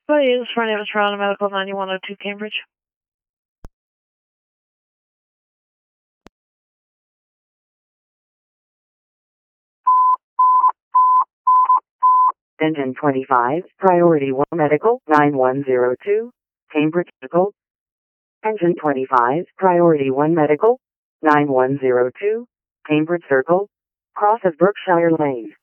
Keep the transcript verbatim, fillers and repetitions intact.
Hi, this is my name is Toronto Medical ninety-one oh two Cambridge. Engine twenty-five, Priority one Medical, nine one zero two, Cambridge Medical. Engine twenty-five, Priority one Medical, nine one zero two, Cambridge Circle, cross of Berkshire Lane.